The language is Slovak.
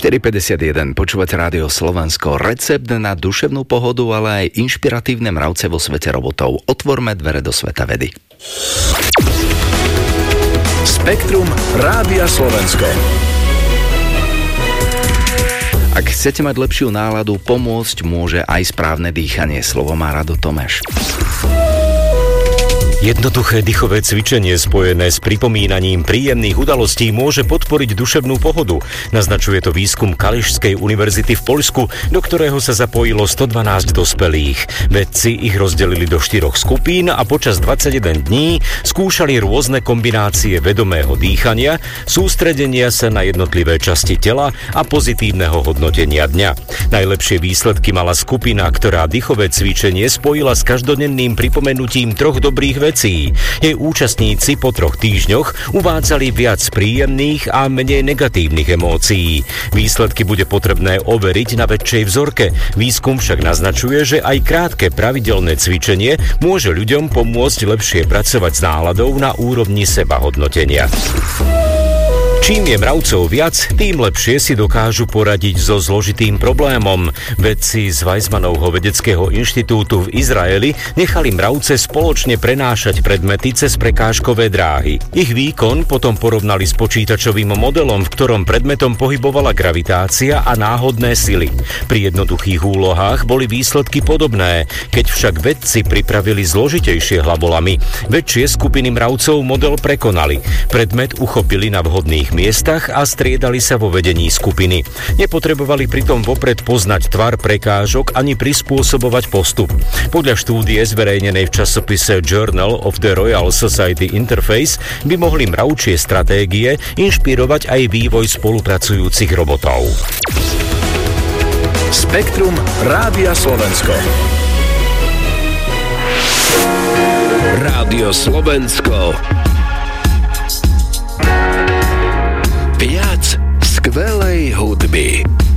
4.51, počúvate Rádio Slovensko. Recept na duševnú pohodu, ale aj inšpiratívne mravce vo svete robotov. Otvorme dvere do sveta vedy. Spektrum Rádia Slovensko. Ak chcete mať lepšiu náladu, pomôcť môže aj správne dýchanie. Slovo má Rado Tomeš. Jednoduché dýchové cvičenie spojené s pripomínaním príjemných udalostí môže podporiť duševnú pohodu. Naznačuje to výskum Kališskej univerzity v Poľsku, do ktorého sa zapojilo 112 dospelých. Vedci ich rozdelili do 4 skupín a počas 21 dní skúšali rôzne kombinácie vedomého dýchania, sústredenia sa na jednotlivé časti tela a pozitívneho hodnotenia dňa. Najlepšie výsledky mala skupina, ktorá dýchové cvičenie spojila s každodenným pripomenutím 3 dobrých vecí. Jej účastníci po 3 týždňoch uvádzali viac príjemných a menej negatívnych emócií. Výsledky bude potrebné overiť na väčšej vzorke. Výskum však naznačuje, že aj krátke pravidelné cvičenie môže ľuďom pomôcť lepšie pracovať s náladou na úrovni sebahodnotenia. Čím je mravcov viac, tým lepšie si dokážu poradiť so zložitým problémom. Vedci z Weizmannovho vedeckého inštitútu v Izraeli nechali mravce spoločne prenášať predmety cez prekážkové dráhy. Ich výkon potom porovnali s počítačovým modelom, v ktorom predmetom pohybovala gravitácia a náhodné sily. Pri jednoduchých úlohách boli výsledky podobné, keď však vedci pripravili zložitejšie hlavolamy. Väčšie skupiny mravcov model prekonali. Predmet uchopili na vhodných miestach a striedali sa vo vedení skupiny. Nepotrebovali pritom vopred poznať tvar prekážok ani prispôsobovať postup. Podľa štúdie zverejnenej v časopise Journal of the Royal Society Interface by mohli mravčie stratégie inšpirovať aj vývoj spolupracujúcich robotov. Spektrum Rádia Slovensko. Rádio Slovensko.